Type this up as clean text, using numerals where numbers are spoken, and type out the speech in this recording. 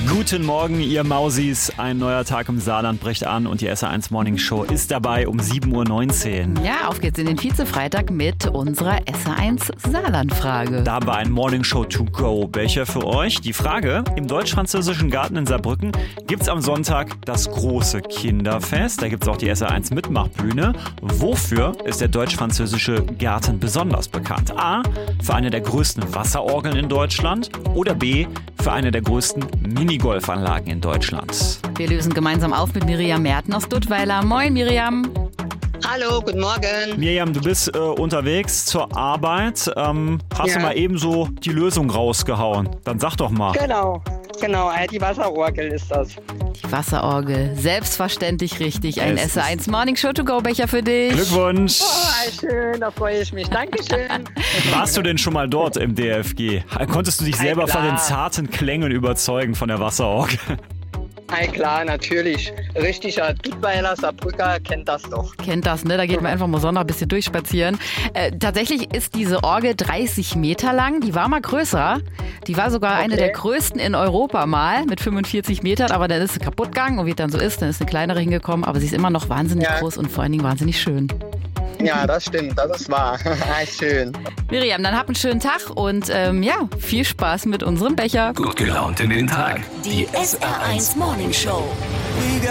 Guten Morgen, ihr Mausis. Ein neuer Tag im Saarland bricht an und die SR1 Morning Show ist dabei um 7.19 Uhr. Ja, auf geht's in den Vize-Freitag mit unserer SR1 Saarland-Frage. Dabei ein Morning Show to go Becher für euch. Die Frage: Im Deutsch-Französischen Garten in Saarbrücken gibt's am Sonntag das große Kinderfest. Da gibt's auch die SR1 Mitmachbühne. Wofür ist der Deutsch-Französische Garten besonders bekannt? A. Für eine der größten Wasserorgeln in Deutschland oder B. für eine der größten Minigolfanlagen in Deutschland. Wir lösen gemeinsam auf mit Miriam Merten aus Duttweiler. Moin, Miriam. Hallo, guten Morgen. Miriam, du bist unterwegs zur Arbeit. Hast du mal eben so die Lösung rausgehauen? Dann sag doch mal. Genau, die Wasserorgel ist das. Die Wasserorgel, selbstverständlich richtig. Ein SR1 Morning Show to go Becher für dich. Glückwunsch. Oh, schön, da freue ich mich. Dankeschön. Warst du denn schon mal dort im DFG? Konntest du dich selber von den zarten Klängen überzeugen von der Wasserorgel? Na klar, natürlich. Richtiger Duttweiler Saarbrücker kennt das doch. Kennt das, ne? Da geht man einfach mal Sonntag ein bisschen durchspazieren. Tatsächlich ist diese Orgel 30 Meter lang. Die war mal größer. Die war sogar eine der größten in Europa mal mit 45 Metern. Aber dann ist sie kaputt gegangen und wie es dann so ist, dann ist eine kleinere hingekommen. Aber sie ist immer noch wahnsinnig groß und vor allen Dingen wahnsinnig schön. Ja, das stimmt, das ist wahr. Schön. Miriam, dann habt einen schönen Tag und viel Spaß mit unserem Becher. Gut gelaunt in den Tag. Die SR1 Morning Show.